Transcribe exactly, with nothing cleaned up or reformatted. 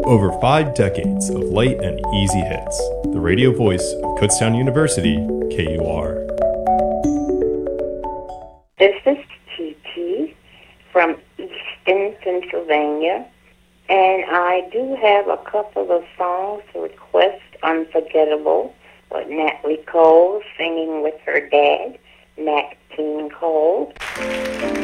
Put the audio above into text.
Over five decades of light and easy hits. The radio voice of Kutztown University, K U R. This is Kiki from Easton, Pennsylvania, and I do have a couple of songs to request. Unforgettable, with Natalie Cole singing with her dad, Nat King Cole.